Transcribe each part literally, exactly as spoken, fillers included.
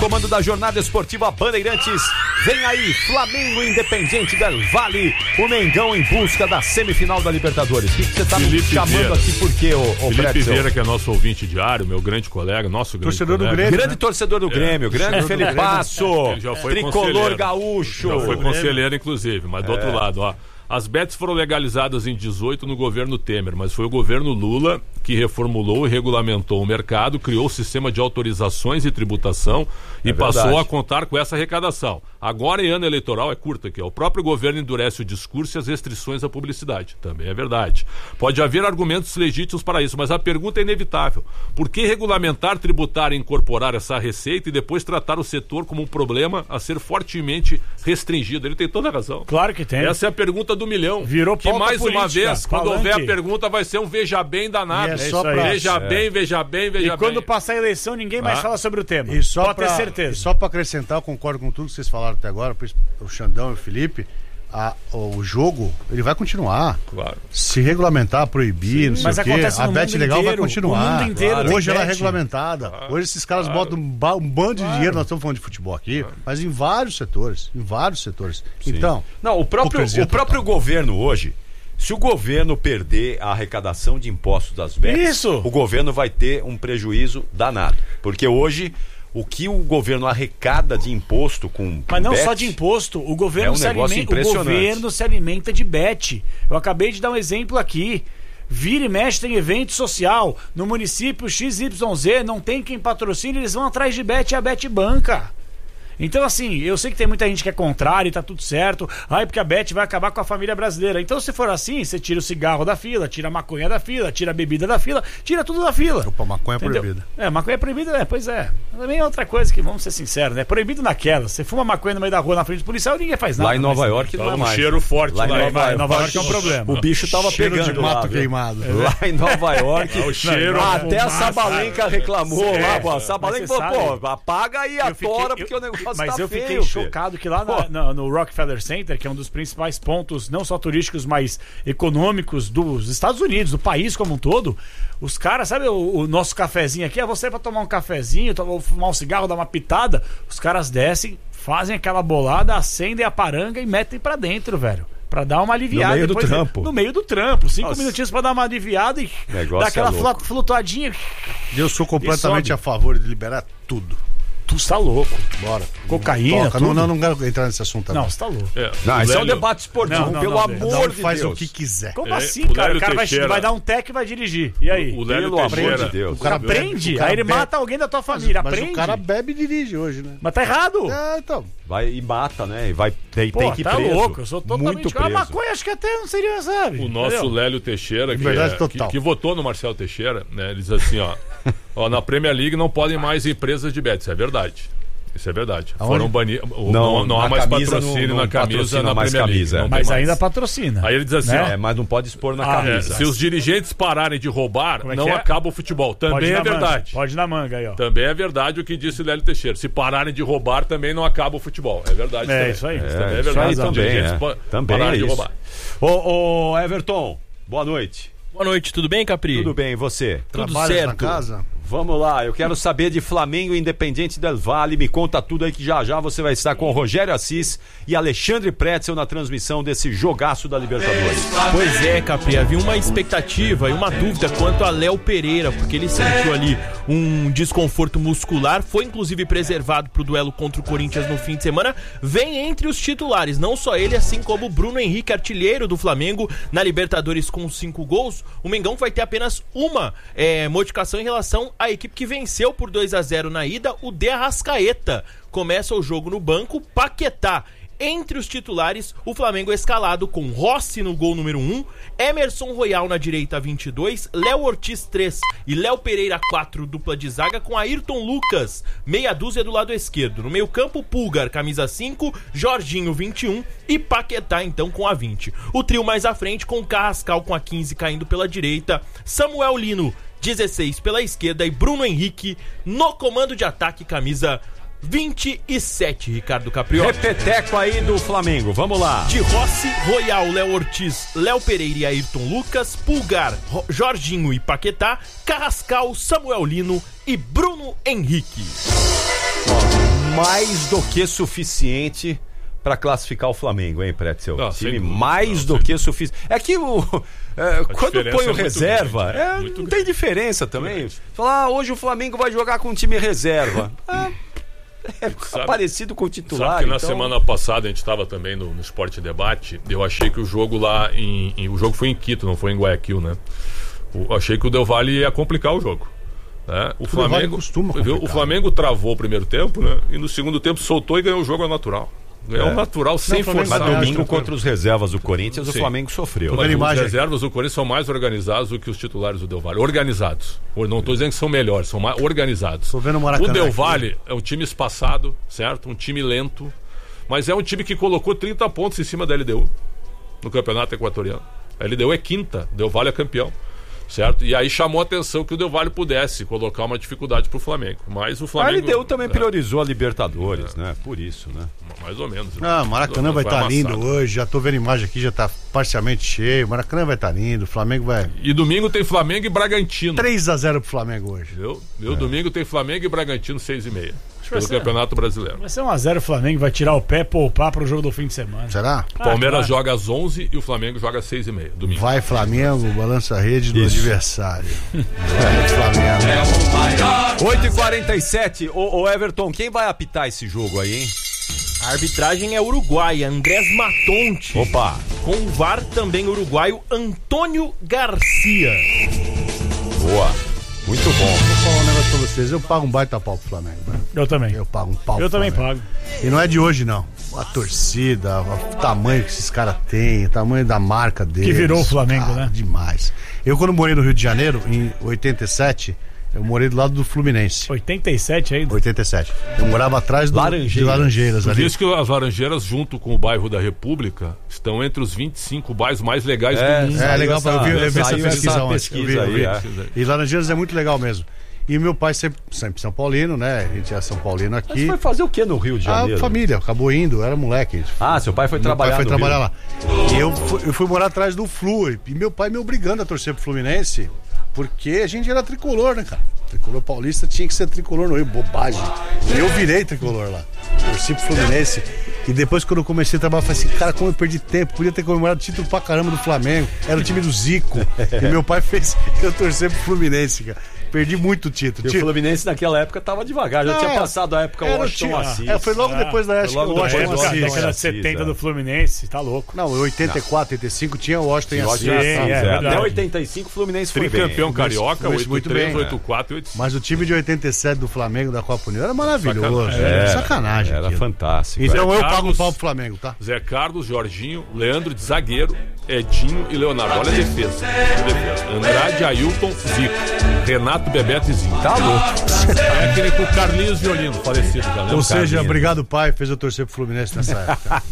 comando da jornada esportiva Bandeirantes. Vem aí, Flamengo Independiente del Valle, o Mengão em busca da semifinal da Libertadores. O que você tá me chamando Vieira. Aqui por quê, ô, ô Felipe Pretzel? Vieira, que é nosso ouvinte diário, meu grande colega, nosso grande torcedor colega. do Grêmio, Grande né? torcedor do Grêmio, é. grande Felipasso, tricolor gaúcho. Já foi conselheiro, inclusive, mas do é. outro lado, ó. As bets foram legalizadas em dezoito no governo Temer, mas foi o governo Lula que reformulou e regulamentou o mercado, criou o sistema de autorizações e tributação e é passou verdade. a contar com essa arrecadação. Agora, em ano eleitoral, é curto aqui, ó, o próprio governo endurece o discurso e as restrições à publicidade. Também é verdade. Pode haver argumentos legítimos para isso, mas a pergunta é inevitável. Por que regulamentar, tributar e incorporar essa receita e depois tratar o setor como um problema a ser fortemente restringido? Ele tem toda a razão. Claro que tem. Essa é a pergunta do milhão. Virou que mais política, uma vez, quando palanque. howver a pergunta, vai ser um veja bem danado. É só pra... Veja é. bem, veja bem, veja e bem. E quando passar a eleição, ninguém mais ah. fala sobre o tema. E só Pode pra, ter certeza. E só para acrescentar, eu concordo com tudo que vocês falaram até agora, o Xandão e o Felipe. A, o jogo, ele vai continuar. Claro. Se regulamentar, proibir, Sim, não sei mas o quê, a bet legal inteiro, vai continuar. O mundo inteiro claro. Hoje ela é bet. regulamentada. Claro. Hoje esses caras claro. botam um, ba- um bando de claro. dinheiro, nós estamos falando de futebol aqui, claro. mas em vários setores, em vários setores. Sim. Então, não, o próprio, o próprio governo hoje, se o governo perder a arrecadação de impostos das bets, Isso. o governo vai ter um prejuízo danado. Porque hoje o que o governo arrecada de imposto com Mas não bet, só de imposto, o governo, é um se alimenta, o governo se alimenta de bet. Eu acabei de dar um exemplo aqui. Vira e mexe, tem evento social. No município X Y Z, não tem quem patrocine, eles vão atrás de bet e a bet banca. Então, assim, eu sei que tem muita gente que é contrária e tá tudo certo. Ai, porque a bet vai acabar com a família brasileira. Então, se for assim, você tira o cigarro da fila, tira a maconha da fila, tira a bebida da fila, tira tudo da fila. Opa, maconha é Entendeu? proibida. É, maconha é proibida, né? Pois é. Também é outra coisa que, vamos ser sinceros, né? Proibido naquela. Você fuma maconha no meio da rua, na frente do policial, ninguém faz nada. Lá em Nova mas, York não é mais. Um cheiro forte lá. Lá em Nova, Nova York é um problema. O bicho tava cheiro pegando de mato lá, queimado. É. Lá em Nova York. o cheiro não, até a Sabalenka reclamou é, lá, pô. A Sabalenka falou, pô, apaga aí a tora, porque eu, o negócio mas tá eu feio. fiquei chocado que lá na, na, no Rockefeller Center, que é um dos principais pontos, não só turísticos, mas econômicos dos Estados Unidos, do país como um todo, os caras, sabe o, o nosso cafezinho aqui? É você pra tomar um cafezinho, tomar, fumar um cigarro, dar uma pitada. Os caras descem, fazem aquela bolada, acendem a paranga e metem pra dentro, velho. Pra dar uma aliviada. No meio do Depois, trampo. No meio do trampo. Cinco Nossa. minutinhos pra dar uma aliviada e negócio dar aquela é louco. flutuadinha. Eu sou completamente a favor de liberar tudo. Tu está louco. Bora. Cocaína, Toca, não, não, não quero entrar nesse assunto. Não, você tá louco. É. Não, isso é um Lélio... debate esportivo, não, não, pelo não, amor de de faz Deus. o que quiser. Como É, assim, o cara? Lélio O cara vai, Teixeira... vai dar um tec e vai dirigir. E aí? O, o Lélio Pelo Teixeira... amor de Deus. O cara aprende. o cara aí ele bebe. mata alguém da tua família. Mas aprende. o cara bebe e dirige hoje, né? Mas tá errado. É, então. Vai e mata, né? E vai, tem, Pô, tem que ir tá preso. louco. Eu sou totalmente... Muito A preso. maconha acho que até não seria, sabe? O nosso Entendeu? Lélio Teixeira, que, Verdade é, total. que, que votou no Marcelo Teixeira, né? Ele diz assim, ó, ó, na Premier League não podem mais empresas de bet, isso é verdade. Isso é verdade. Aonde? Foram banidos. Não, Não, não há na mais camisa patrocínio não- não na camisa patrocina na mais Premier League. camisa, Não é. tem Mas mais. ainda patrocina. Aí ele diz assim, Né? ó, É, mas não pode expor na Ah, é, camisa. se os dirigentes pararem de roubar, Como é não que é? acaba o futebol. Pode Também ir é na manga. verdade. Pode ir na manga aí, ó. Também é verdade o que disse o Lélio Teixeira. Se pararem de roubar, também não acaba o futebol. É verdade. É, também. isso aí. Isso É, também é isso verdade. aí Os também, dirigentes é. pa- Também pararam é de isso. roubar. Ô, ô, Everton, boa noite. Boa noite, tudo bem, Capri? Tudo bem, e você? Tudo Trabalhas certo. na casa? Vamos lá, eu quero saber de Flamengo e Independiente del Valle. Me conta tudo aí que já já você vai estar com o Rogério Assis e Alexandre Pretzel na transmissão desse jogaço da Libertadores. Pois é, Capri, havia uma expectativa e uma dúvida quanto a Léo Pereira, porque ele sentiu ali um desconforto muscular, foi inclusive preservado para o duelo contra o Corinthians no fim de semana, vem entre os titulares, não só ele, assim como o Bruno Henrique, artilheiro do Flamengo na Libertadores com cinco gols. O Mengão vai ter apenas uma é, modificação em relação à equipe que venceu por dois a zero na ida, o De Arrascaeta. Começa o jogo no banco, Paquetá. Entre os titulares, o Flamengo é escalado com Rossi no gol número um, Emerson Royal na direita vinte e dois, Léo Ortiz três e Léo Pereira quatro, dupla de zaga com Ayrton Lucas, meia dúzia do lado esquerdo. No meio campo, Pulgar, camisa cinco, Jorginho vinte e um e Paquetá então com a vinte. O trio mais à frente com Carrascal com a quinze caindo pela direita, Samuel Lino dezesseis pela esquerda e Bruno Henrique no comando de ataque, camisa vinte e sete, Ricardo Caprioli. Repeteco aí do Flamengo, vamos lá. De Rossi, Royal, Léo Ortiz, Léo Pereira e Ayrton Lucas, Pulgar, Ro- Jorginho e Paquetá, Carrascal, Samuel Lino e Bruno Henrique. Ó, mais do que suficiente para classificar o Flamengo, hein, Pretzel? Não, time dúvida, mais não, do que suficiente. É que o, é, quando põe o é reserva, grande, é, muito não grande. tem diferença também. Falar, ah, hoje o Flamengo vai jogar com um time reserva. Ah, é Sabe- parecido com o titular. Sabe que na então... semana passada a gente estava também no, no Esporte Debate. Eu achei que o jogo lá em, em- o jogo foi em Quito, não foi em Guayaquil, né? O, achei que o Del Valle ia complicar o jogo. Né? O Del Valle Flamengo costuma viu? O complicar. Flamengo travou o primeiro tempo, né? E no segundo tempo soltou e ganhou o jogo ao natural. Ganhou É. o natural sem o Flamengo forçar. Mas Não, domingo acho que- contra os reservas do Corinthians, o Sim. Flamengo sofreu. Mas vendo os imagem. reservas do Corinthians são mais organizados do que os titulares do Del Valle. Organizados. Eu não estou dizendo que são melhores, são mais organizados. Tô vendo o Maracanã O Del aqui. Valle é um time espaçado, certo? Um time lento. Mas é um time que colocou trinta pontos em cima da L D U no campeonato equatoriano. A L D U é quinta, Del Valle é campeão. Certo? E aí chamou a atenção que o Del Valle pudesse colocar uma dificuldade pro Flamengo. Mas o A Flamengo. L D U também é, priorizou a Libertadores, né? Por isso, né? mais ou menos. Ah, Maracanã vai estar amassar. lindo hoje. Já tô vendo a imagem aqui, já tá parcialmente cheio. Maracanã vai estar lindo. O Flamengo vai. E domingo tem Flamengo e Bragantino. três a zero pro Flamengo hoje. Viu? Viu? Domingo tem Flamengo e Bragantino seis e meia. vai Pelo ser- Campeonato Brasileiro. Vai ser um a zero o Flamengo, vai tirar o pé, poupar pro jogo do fim de semana. Será? O Palmeiras claro. joga às onze e o Flamengo joga às seis e meia. Domingo. Vai Flamengo, balança a rede do Isso. adversário. Vai Flamengo. oito e quarenta e sete, ô, ô Everton, quem vai apitar esse jogo aí, hein? A arbitragem é uruguaia, Andrés Matonte. Opa! Com o V A R também uruguaio, Antônio Garcia. Boa! Muito bom. Vou falar um negócio pra vocês. Eu pago um baita pau pro Flamengo. Né? Eu também. Eu pago um pau Eu pro também Flamengo. pago. E não é de hoje, não. A torcida, o tamanho que esses caras têm, o tamanho da marca deles. Que virou o Flamengo, Ah, né? Demais. Eu, quando morei no Rio de Janeiro, em oitenta e sete, eu morei do lado do Fluminense. oitenta e sete ainda. oitenta e sete. Eu morava atrás do, Laranjeiras. de Laranjeiras ali. Diz que as Laranjeiras, junto com o bairro da República, estão entre os vinte e cinco bairros mais legais É, do mundo. É, Saiu legal, essa- eu vi, eu vi essa saiu pesquisa essa ontem. pesquisa Eu vi, eu aí, vi. é. E Laranjeiras é muito legal mesmo. E meu pai sempre, sempre São Paulino, né? A gente é São Paulino Mas aqui. foi fazer o que no Rio de Janeiro? A família acabou indo, era moleque. Ah, seu pai foi Meu trabalhar pai foi no trabalhar Rio. lá. E eu fui, eu fui morar atrás do Flu. E meu pai me obrigando a torcer pro Fluminense, porque a gente era tricolor, né, cara? Tricolor paulista tinha que ser tricolor no Rio. Bobagem. E eu virei tricolor lá. Torci pro Fluminense. E depois, quando eu comecei a trabalhar, eu falei assim, cara, como eu perdi tempo, podia ter comemorado o título pra caramba do Flamengo. Era o time do Zico. E meu pai fez eu torcer pro Fluminense, cara. Perdi muito título. E o Ti- Fluminense naquela época tava devagar, já Não, tinha passado a época era o Washington time- Assis. É, foi logo depois da época logo do depois Washington do Época, Assis. Washington década de Assis, setenta é. do Fluminense, tá louco. Não, em oitenta e quatro, oitenta e cinco tinha o Washington Sim, Assis. Washington Sim, Assis, é é. verdade. Até oitenta e cinco o Fluminense foi bem. Tricampeão carioca, Fluminense oito muito três, bem, oito quatro e oito cinco. Mas o time de oitenta e sete do Flamengo da Copa União era maravilhoso. Sacanagem. Era É, sacanagem. Era aquilo. fantástico. Então é. eu Carlos- pago um pau pro Flamengo, tá? Zé Carlos, Jorginho, Leandro de zagueiro, Edinho e Leonardo. Olha a defesa. Olha a defesa. Andrade, Ailton, Zico, Renato, Bebeto e Zinho. Tá louco. Técnico Carlinhos Violino, falecido já, né? Ou seja, Carlinhos. obrigado, pai, fez eu torcer pro Fluminense nessa época.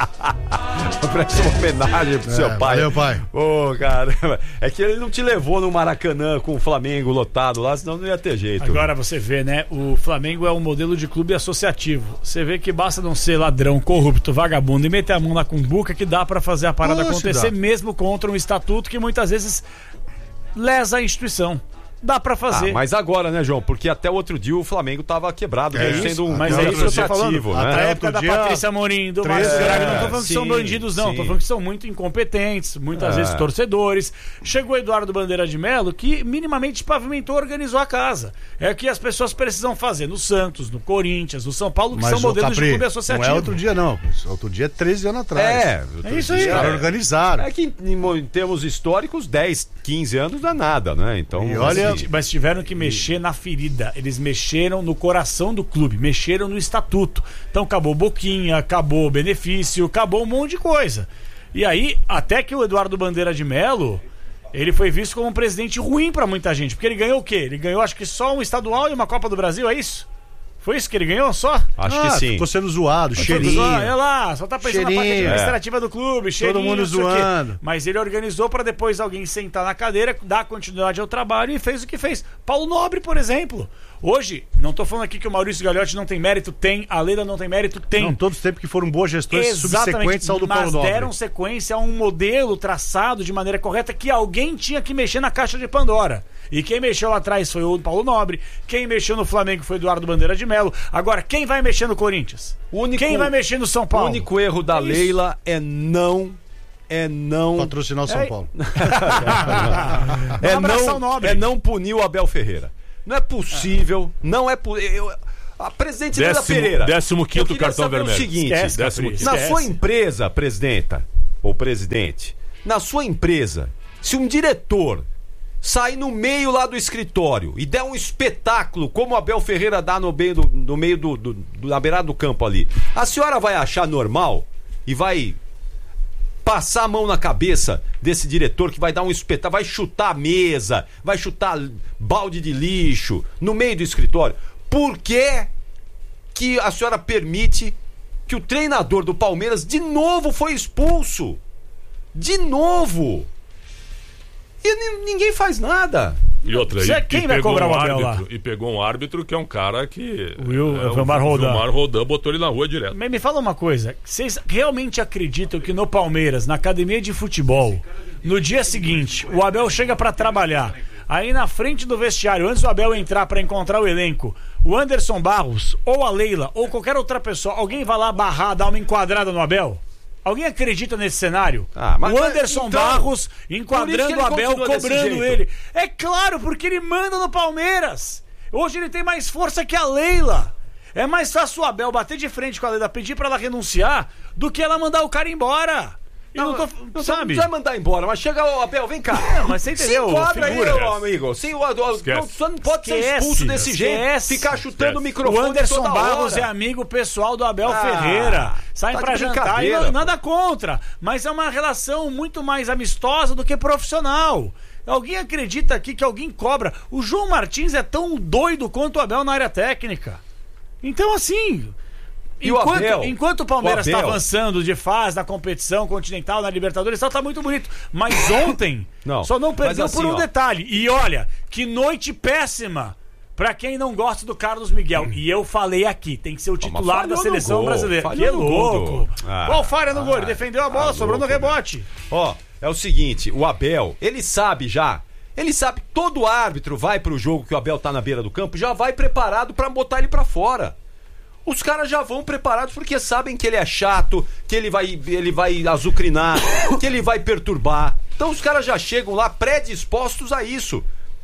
Parece uma homenagem pro seu É, pai. valeu, pai. Ô, cara, é que ele não te levou no Maracanã com o Flamengo lotado lá, senão não ia ter jeito. Agora você vê, né? O Flamengo é um modelo de clube associativo. Você vê que basta não ser ladrão, corrupto, vagabundo e meter a mão na cumbuca que dá pra fazer a parada Oxe, acontecer, dá. mesmo contra um estatuto que muitas vezes lesa a instituição. Dá pra fazer. Ah, mas agora, né, João? Porque até o outro dia o Flamengo tava quebrado, É mesmo isso, sendo um Mas clube é isso que eu tô falando. associativo, Até a né? época da Outro dia, Patrícia Amorim, do três- Márcio Braga, não tô é, falando que são sim, bandidos, não. sim. Tô falando que são muito incompetentes, muitas É. vezes torcedores. Chegou Eduardo Bandeira de Melo, que minimamente pavimentou, organizou a casa. É o que as pessoas precisam fazer no Santos, no Corinthians, no São Paulo, que Mas são o modelos Capri, de clube associativo. não é outro dia, não. Outro dia é treze anos atrás. É, É isso aí, Os caras cara. organizaram. É que em, mo- em termos históricos, dez, quinze anos não é nada, né? Então, E olha- assim, Mas tiveram que mexer na ferida. Eles mexeram no coração do clube, mexeram no estatuto. Então acabou boquinha, acabou benefício, acabou um monte de coisa. E aí, até que o Eduardo Bandeira de Melo, ele foi visto como um presidente ruim pra muita gente. Porque ele ganhou o quê? Ele ganhou acho que só um estadual e uma Copa do Brasil, é isso? Foi isso que ele ganhou só? acho Ah, que sim. Tô sendo zoado, cheirinho. Olha lá, só tá pensando na parte Cheirinho. administrativa do clube, cheirinho, mundo não sei o quê. zoando. Mas ele organizou pra depois alguém sentar na cadeira, dar continuidade ao trabalho e fez o que fez. Paulo Nobre, por exemplo. Hoje, não tô falando aqui que o Maurício Gagliotti não tem mérito, tem. A Leila não tem mérito, tem. Não, todos os tempos que foram boas gestões subsequentes ao do Paulo mas Nobre. deram sequência a um modelo traçado de maneira correta que alguém tinha que mexer na caixa de Pandora. E quem mexeu lá atrás foi o Paulo Nobre. Quem mexeu no Flamengo foi o Eduardo Bandeira de Melo. Agora, quem vai mexer no Corinthians? Único, quem vai mexer no São Paulo? O único erro da é Leila é não... É não... Patrocinar o São É... Paulo. é, abraçar o não, Nobre. é não punir o Abel Ferreira. Não é possível, é. não é possível... A presidente Leila Pereira. Décimo quinto cartão vermelho. O seguinte, Esquece, décimo, Capri, na esquece. sua empresa, presidenta ou presidente, na sua empresa, se um diretor sair no meio lá do escritório e der um espetáculo como o Abel Ferreira dá no meio, do, no meio do, do, do, na beirada do campo ali, a senhora vai achar normal e vai passar a mão na cabeça desse diretor que vai dar um espetáculo, vai chutar a mesa, vai chutar balde de lixo no meio do escritório? Por que que a senhora permite que o treinador do Palmeiras de novo foi expulso? De novo! E n- ninguém faz nada. E outra, Você- e, quem e vai pegou cobrar um o Abel lá? árbitro, e pegou um árbitro que é um cara que... O Wil- é, o Vilmar Roldan. Vilmar Roldan botou ele na rua direto. Mas me fala uma coisa, vocês realmente acreditam que no Palmeiras, na academia de futebol, no dia seguinte, o Abel chega pra trabalhar, aí na frente do vestiário, antes do Abel entrar pra encontrar o elenco, o Anderson Barros, ou a Leila, ou qualquer outra pessoa, alguém vai lá barrar, dar uma enquadrada no Abel? Alguém acredita nesse cenário? Ah, mas- o Anderson então, Barros por isso que enquadrando ele o Abel, continua desse cobrando jeito. ele. É claro, porque ele manda no Palmeiras. Hoje ele tem mais força que a Leila. É mais fácil o Abel bater de frente com a Leila, pedir pra ela renunciar, do que ela mandar o cara embora. E não, tô, Não sabe? Não vai mandar embora, mas chega o Abel, vem cá. Não, mas você entendeu, Se enquadra aí, figura. meu amigo. Se, o, o, Esquece. não, você não pode ser Esquece, expulso desse esquece. jeito, ficar chutando o Esquece. microfone O Anderson toda Barros hora. é amigo pessoal do Abel Ah, Ferreira. Saem tá pra de jantar e brincadeira, não- pô. nada contra. Mas é uma relação muito mais amistosa do que profissional. Alguém acredita aqui que alguém cobra? O João Martins é tão doido quanto o Abel na área técnica. Então, assim. E o enquanto, Abel? enquanto o Palmeiras O está Abel? avançando de fase na competição continental, na Libertadores, tá, tá muito bonito. Mas ontem Não, só não perdeu mas assim, por um ó. detalhe. E olha, que noite péssima pra quem não gosta do Carlos Miguel. E eu falei aqui, tem que ser o titular falhou da seleção no gol, brasileira. falhou Que no gol louco. do- Ah, Qual falha no gol? Ele ah, defendeu a bola, tá sobrou no louco, rebote. Ó, é o seguinte, o Abel, ele sabe já, ele sabe que todo árbitro vai pro jogo que o Abel tá na beira do campo, já vai preparado pra botar ele pra fora. Os caras já vão preparados porque sabem que ele é chato, que ele vai, ele vai azucrinar, que ele vai perturbar. Então os caras já chegam lá predispostos a isso.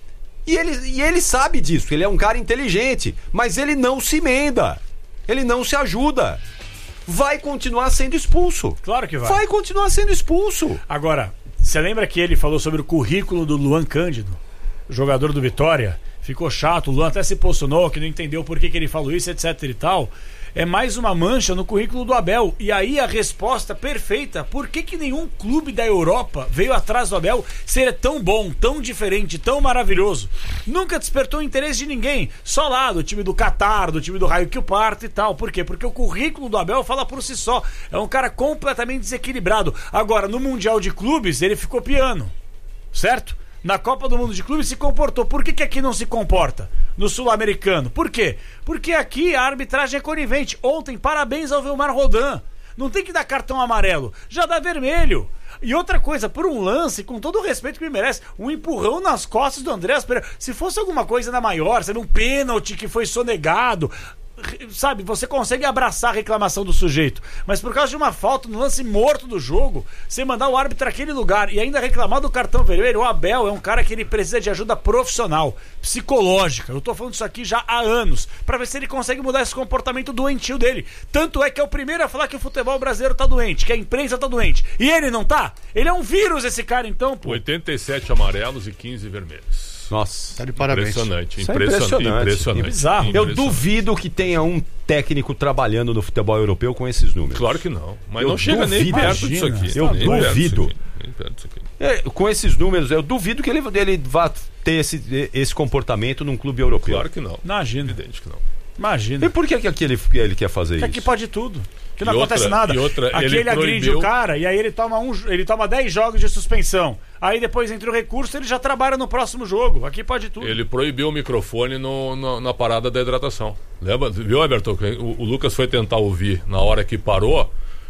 E ele, e ele sabe disso, ele é um cara inteligente, mas ele não se emenda, ele não se ajuda. Vai continuar sendo expulso. Claro que vai. Vai continuar sendo expulso. Agora, você lembra que ele falou sobre o currículo do Luan Cândido, jogador do Vitória? Ficou chato, o Luan até se posicionou, que não entendeu por que, que ele falou isso, etc e tal. É mais uma mancha no currículo do Abel. E aí a resposta perfeita, por que, que nenhum clube da Europa veio atrás do Abel ser tão bom, tão diferente, tão maravilhoso? Nunca despertou o interesse de ninguém. Só lá, do time do Catar, do time do Raio que o Parta e tal. Por quê? Porque o currículo do Abel fala por si só. É um cara completamente desequilibrado. Agora, no Mundial de Clubes, ele ficou piano. Certo? Na Copa do Mundo de Clubes se comportou. Por que, que aqui não se comporta? No Sul-Americano. Por quê? Porque aqui a arbitragem é conivente. Ontem, parabéns ao Vilmar Roldan. Não tem que dar cartão amarelo. Já dá vermelho. E outra coisa, por um lance, com todo o respeito que me merece, um empurrão nas costas do Andréas Pereira. Se fosse alguma coisa ainda maior, sabe, um pênalti que foi sonegado, sabe, você consegue abraçar a reclamação do sujeito, mas por causa de uma falta no lance morto do jogo, você mandar o árbitro naquele lugar e ainda reclamar do cartão vermelho, o Abel é um cara que ele precisa de ajuda profissional, psicológica. Eu tô falando isso aqui já há anos, pra ver se ele consegue mudar esse comportamento doentio dele. Tanto é que é o primeiro a falar que o futebol brasileiro tá doente, que a imprensa tá doente. E ele não tá? Ele é um vírus, esse cara, então, pô. oitenta e sete amarelos e quinze vermelhos. Nossa. Tá de parabéns. Impressionante, Isso é impressionante, impressionante. impressionante. É bizarro. Eu Impressionante. duvido que tenha um técnico trabalhando no futebol europeu com esses números. Claro que não. Mas Eu não chega nem duvido. perto disso Imagina. aqui. Eu Nem perto duvido. disso aqui, nem perto disso aqui. É, com esses números, eu duvido que ele, ele vá ter esse, esse comportamento num clube europeu. Claro que não. Imagina, Evidente que não. imagina. E por que, que aqui ele, ele quer fazer Que isso? aqui pode tudo. Que não E acontece outra- nada. e outra, Aqui ele ele, agride proibiu- o cara e aí ele toma um, ele toma dez jogos de suspensão. Aí depois entra o recurso, ele já trabalha no próximo jogo. Aqui pode tudo. Ele proibiu o microfone no, no- na parada da hidratação. Lembra? Viu, Everton? O, o Lucas foi tentar ouvir na hora que parou.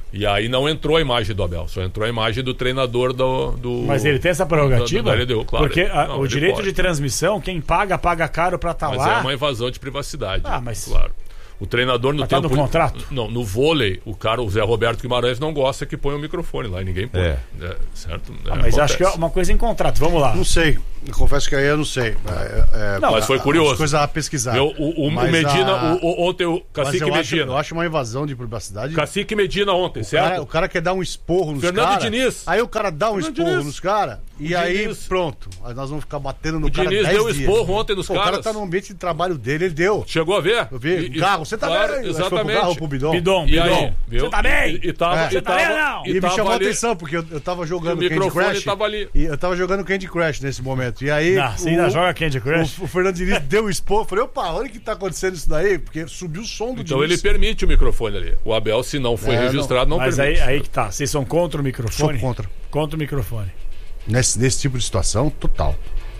E aí não entrou a imagem do Abel, só entrou a imagem do treinador do... do Mas ele tem essa prerrogativa? do, do L D U, claro. Porque a, Não, o ele direito pode. de transmissão, quem paga, paga caro pra estar Mas lá. é uma invasão de privacidade. Ah, mas- Claro. O treinador no Mas tá tempo... no contrato? Não, no vôlei, o cara, o Zé Roberto Guimarães não gosta que põe o microfone lá e ninguém põe. É. É, certo? Ah, É, mas acontece. acho que é uma coisa em contrato. Vamos lá. Não sei. Eu confesso que aí eu não sei. É, é, Não, Mas foi curioso. Coisa a pesquisar. Eu, o, o, o Mas Medina, a- o, o- ontem o Mas Cacique eu acho, Medina. eu acho uma invasão de privacidade. Cacique Medina ontem, O certo? cara, o cara quer dar um esporro nos Fernando caras. Diniz. Aí o cara dá um Fernando esporro Diniz. nos caras. E O aí, Diniz. pronto. Aí nós vamos ficar batendo no O cara Diniz dez deu dias. esporro ontem nos Pô, O cara caras. tá no ambiente de trabalho dele, ele deu. Chegou a ver? Eu vi. E- e- Garro, você tá claro, bem? Acho que foi pro Exatamente. Garro, pro Bidon. Bidon, E Bidon. aí, viu? Você tá bem? E, e tava, É. e Você tá bem, tava- não? E, me tava chamou a ali- atenção, porque eu, eu tava jogando E o Candy microfone Crush. tava ali. E eu tava jogando Candy Crush nesse momento. E aí. Ah, você ainda joga Candy Crush? O, o Fernando Diniz deu o esporro. Eu falei, opa, olha o que tá acontecendo isso daí. Porque subiu o som do Então ele Diniz. permite o microfone ali. O Abel, se não foi É, registrado, não, Mas aí, permite. aí que tá. Vocês são contra o microfone? Sou contra. Contra o microfone. Nesse, nesse tipo de situação, total.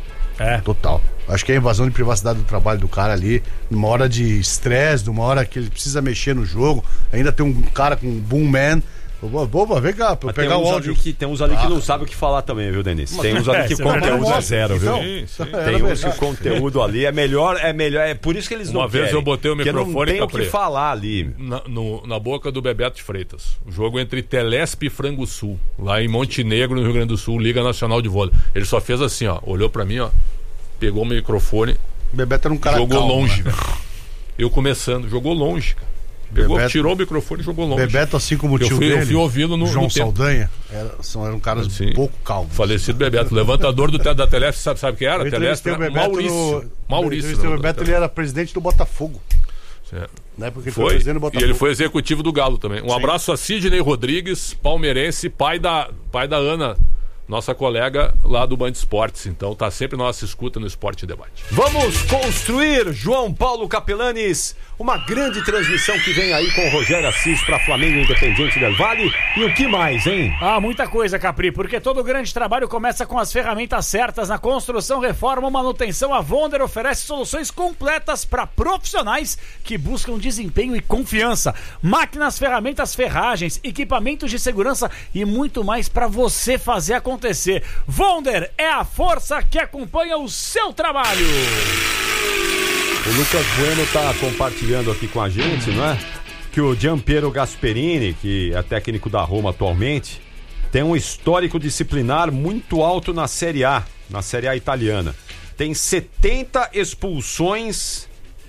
É. Total. Acho que é a invasão de privacidade do trabalho do cara ali, numa hora de estresse, numa hora que ele precisa mexer no jogo. Ainda tem um cara com um boom man. Boba, boba, vem cá, pra eu Mas tem pegar uns o áudio. ali que, tem uns ali que não sabem o que falar também, viu, Denise? Tem uns ali É, que isso é conteúdo verdade. é zero, viu? Então, Sim, sim. era Tem uns que verdade. o conteúdo ali é melhor, é melhor. É por isso que eles não Uma vez querem, eu botei o porque não microfone, tem o que Capri. falar ali. Na, no- na boca do Bebeto de Freitas. O jogo entre Telesp e Frango Sul, lá em Montenegro, no Rio Grande do Sul, Liga Nacional de Vôlei. Ele só fez assim, ó. Olhou pra mim, ó. Pegou o microfone, O Bebeto era um cara jogou calmo, longe, né? velho. Eu começando, jogou longe, cara. Pegou, Bebeto- tirou o microfone e jogou longe. Bebeto, assim como o Eu tio fui- eu dele, fui ouvindo no- João no tempo. Saldanha, era- são, eram caras Sim. um pouco calmos. Falecido Bebeto. Levantador do, te- da Telesp, sabe, sabe quem era? Eu Telesp entrevistei o era Bebeto Maurício. no- Maurício. eu entrevistei o não, Bebeto, da- ele era presidente do Botafogo. É. Né? Porque ele foi Foi, presidente do e Botafogo. ele foi executivo do Galo também. Um abraço a Sidney Rodrigues, palmeirense, pai da, pai da Ana, nossa colega lá do Band Esportes. Então tá sempre nossa escuta no Esporte e Debate. Vamos construir, João Paulo Capelanes, uma grande transmissão que vem aí com o Rogério Assis para Flamengo Independente del Valle. E o que mais, hein? Ah, muita coisa, Capri, porque todo grande trabalho começa com as ferramentas certas. Na construção, reforma ou manutenção, a Vonder oferece soluções completas para profissionais que buscam desempenho e confiança. Máquinas, ferramentas, ferragens, equipamentos de segurança e muito mais para você fazer acontecer. Vonder é a força que acompanha o seu trabalho. O Lucas Bueno tá compartilhando aqui com a gente, não é? Que o Gianpiero Gasperini, que é técnico da Roma atualmente, tem um histórico disciplinar muito alto na Série A, na Série A italiana. Tem setenta expulsões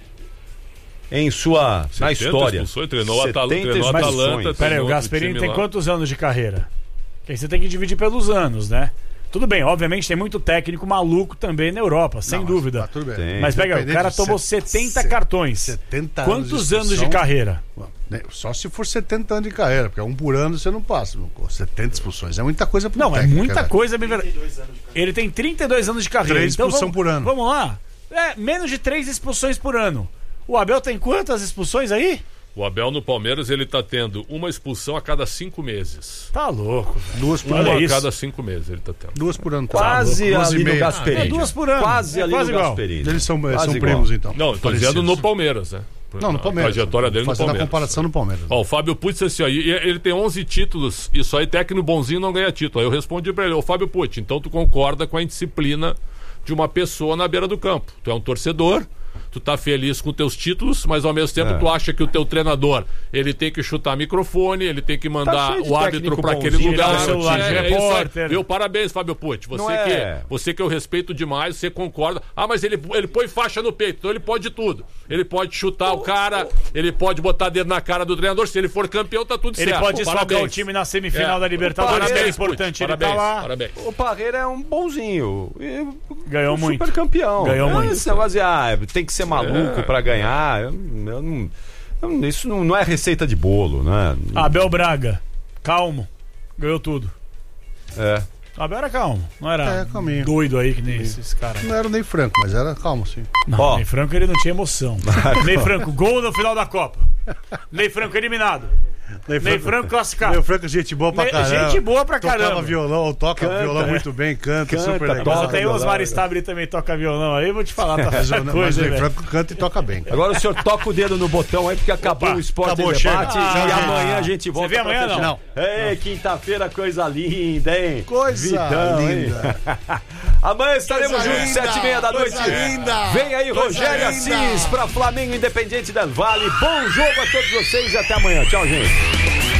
em sua na setenta história. expulsões, treinou o Atal- setenta treinou o expulsões. Atalanta, Pera aí, treinou o outro Gasperini time tem lá. quantos anos de carreira? Que aí você tem que dividir pelos anos, né? Tudo bem, obviamente tem muito técnico maluco também na Europa, sem Não, mas dúvida. tá tudo bem. Tem. Mas pega, o Independente cara de tomou set- setenta set- cartões. setenta anos Quantos de anos de expulsão? carreira? Né, só se for setenta anos de carreira, porque um por ano você não passa. setenta expulsões. É muita coisa pro Não, é técnico, muita né? coisa. bem ver- Ele tem trinta e dois anos de carreira. Três então expulsão vamos, por ano. Vamos lá. É, menos de três expulsões por ano. O Abel tem quantas expulsões aí? O Abel no Palmeiras, ele tá tendo uma expulsão a cada cinco meses. Tá louco, velho. Duas por Olha Uma ano. a isso. cada cinco meses ele tá tendo. Duas por ano. tá? Quase Duas e ali no meia. Gasperini. É duas por ano. Quase É ali quase no igual. Gasperini. Eles são, Quase são igual. primos, então. Não, tô Parecidos. dizendo no Palmeiras, né? Não, no Palmeiras. A trajetória dele no Fazendo Palmeiras. a comparação no Palmeiras. Ó, o Fábio Pucci disse assim, ó, e- e ele tem onze títulos, isso aí técnico bonzinho não ganha título. Aí eu respondi pra ele, ô Fábio Pucci, então tu concorda com a indisciplina de uma pessoa na beira do campo. Tu é um torcedor, tu tá feliz com teus títulos, mas ao mesmo tempo É. tu acha que o teu treinador, ele tem que chutar microfone, ele tem que mandar cheio de o árbitro técnico pra aquele bonzinho, lugar. tirar o celular de É, é isso aí. repórter. Viu? Parabéns, Fábio Pucci. Você, Não é- que, você que eu respeito demais, você concorda. Ah, mas ele, ele põe faixa no peito, então ele pode tudo. Ele pode chutar o cara, ele pode botar dedo na cara do treinador. Se ele for campeão, tá tudo Ele certo. pode desfalcar Parabéns. o time na semifinal É. da Libertadores, que é Parabéns, importante Pucci. ele tá Parabéns, lá. parabéns. O Parreira é um bonzinho. E- Ganhou um muito. Super campeão. Ganhou é, muito. Esse negócio de, ah, tem que ser maluco É. pra ganhar. Eu, eu não, eu- isso não, não é receita de bolo, né? Abel Braga, calmo. Ganhou tudo. É. O Abel era calmo. Não era É, calminho. doido aí que nem esses caras. Não era nem franco, mas era calmo, sim. Não, Ó. Ney Franco ele não tinha emoção. Ney Franco, gol no final da Copa. Ney Franco eliminado. Ney Franco classificado. Ney Franco, gente boa pra Ney- caramba. gente boa pra Tocava caramba. violão, toca Canta, violão é. muito bem, canta, Canta, super legal. toca. Mas tem violão, os Mari Stabile também toca violão aí, vou te falar, tá Mas, essa o- mas coisa, o Ney né? Franco canta e toca bem. Agora o senhor toca o dedo no botão aí, porque acabou Opa, o Esporte acabou, em Debate. chega. E Ah, amanhã a gente volta. vem pra amanhã, fechar. não? Ei, quinta-feira, coisa linda, hein? Coisa Vidão, hein? linda. Amanhã estaremos Coisa juntos, linda, sete e meia da noite. coisa linda, Vem aí, coisa Rogério linda. Assis, pra Flamengo Independente del Vale. Bom jogo a todos vocês e até amanhã. Tchau, gente.